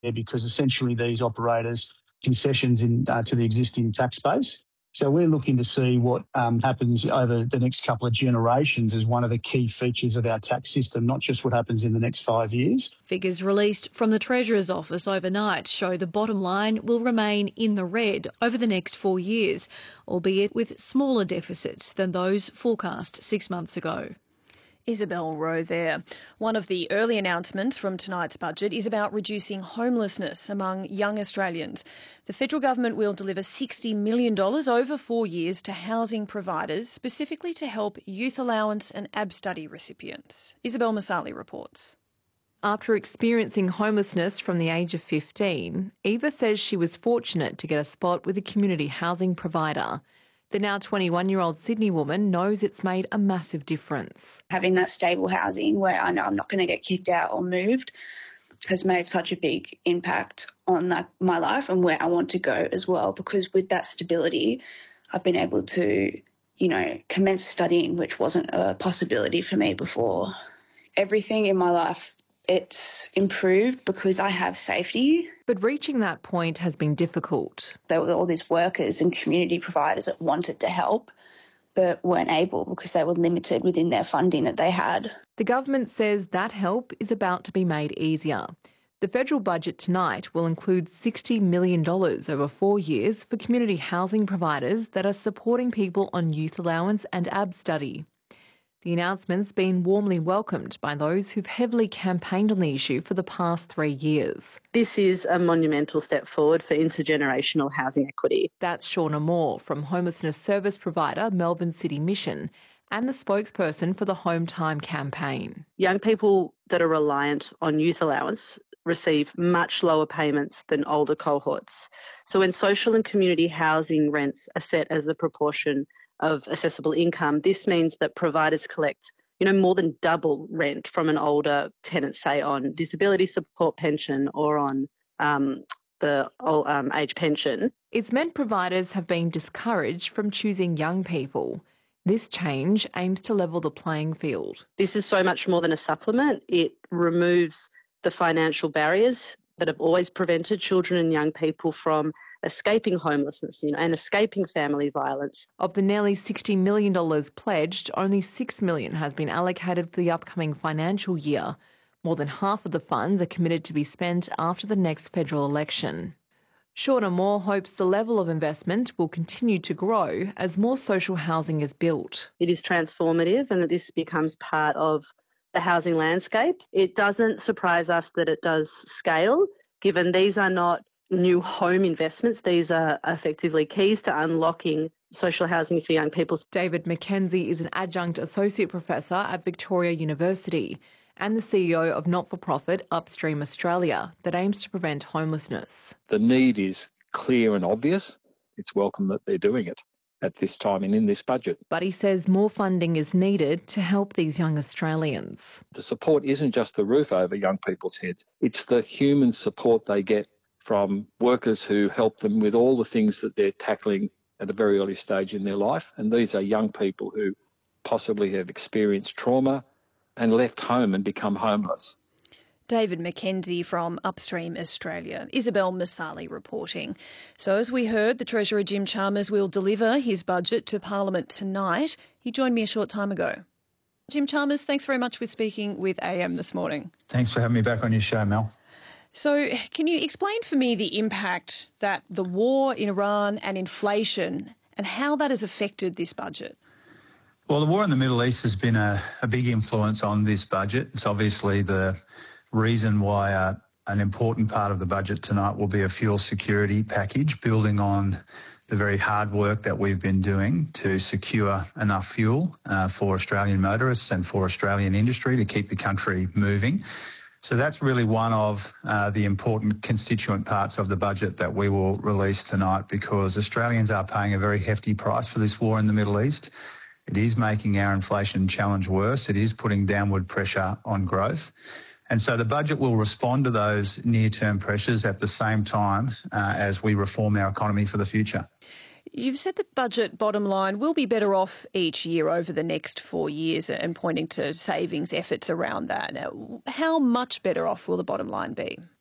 because essentially these operators concessions to the existing tax base. So we're looking to see what happens over the next couple of generations as one of the key features of our tax system, not just what happens in the next 5 years. Figures released from the Treasurer's office overnight show the bottom line will remain in the red over the next 4 years, albeit with smaller deficits than those forecast 6 months ago. Isabel Rowe there. One of the early announcements from tonight's budget is about reducing homelessness among young Australians. The federal government will deliver $60 million over 4 years to housing providers, specifically to help youth allowance and ABStudy recipients. Isabel Masali reports. After experiencing homelessness from the age of 15, Eva says she was fortunate to get a spot with a community housing provider. The now 21-year-old Sydney woman knows it's made a massive difference. Having that stable housing where I know I'm not going to get kicked out or moved has made such a big impact on my life and where I want to go as well, because with that stability, I've been able to, commence studying, which wasn't a possibility for me before. Everything in my life, it's improved because I have safety. But reaching that point has been difficult. There were all these workers and community providers that wanted to help but weren't able because they were limited within their funding that they had. The government says that help is about to be made easier. The federal budget tonight will include $60 million over 4 years for community housing providers that are supporting people on youth allowance and ABStudy. The announcement's been warmly welcomed by those who've heavily campaigned on the issue for the past 3 years. This is a monumental step forward for intergenerational housing equity. That's Shauna Moore from homelessness service provider Melbourne City Mission and the spokesperson for the Home Time campaign. Young people that are reliant on youth allowance receive much lower payments than older cohorts. So when social and community housing rents are set as a proportion of accessible income, this means that providers collect, more than double rent from an older tenant, say on disability support pension or on the age pension. It's meant providers have been discouraged from choosing young people. This change aims to level the playing field. This is so much more than a supplement. It removes the financial barriers that have always prevented children and young people from escaping homelessness, and escaping family violence. Of the nearly $60 million pledged, only $6 million has been allocated for the upcoming financial year. More than half of the funds are committed to be spent after the next federal election. Shauna Moore hopes the level of investment will continue to grow as more social housing is built. It is transformative and that this becomes part of the housing landscape. It doesn't surprise us that it does scale, given these are not new home investments. These are effectively keys to unlocking social housing for young people. David McKenzie is an adjunct associate professor at Victoria University and the CEO of not-for-profit Upstream Australia that aims to prevent homelessness. The need is clear and obvious. It's welcome that they're doing it at this time and in this budget. But he says more funding is needed to help these young Australians. The support isn't just the roof over young people's heads. It's the human support they get from workers who help them with all the things that they're tackling at a very early stage in their life. And these are young people who possibly have experienced trauma and left home and become homeless. David McKenzie from Upstream Australia. Isabel Masali reporting. So as we heard, the Treasurer Jim Chalmers will deliver his budget to Parliament tonight. He joined me a short time ago. Jim Chalmers, thanks very much for speaking with AM this morning. Thanks for having me back on your show, Mel. So can you explain for me the impact that the war in Iran and inflation and how that has affected this budget? Well, the war in the Middle East has been a big influence on this budget. It's obviously the reason why an important part of the budget tonight will be a fuel security package, building on the very hard work that we've been doing to secure enough fuel for Australian motorists and for Australian industry to keep the country moving. So that's really one of the important constituent parts of the budget that we will release tonight, because Australians are paying a very hefty price for this war in the Middle East. It is making our inflation challenge worse. It is putting downward pressure on growth. And so the budget will respond to those near-term pressures at the same time as we reform our economy for the future. You've said the budget bottom line will be better off each year over the next 4 years and pointing to savings efforts around that. Now, how much better off will the bottom line be?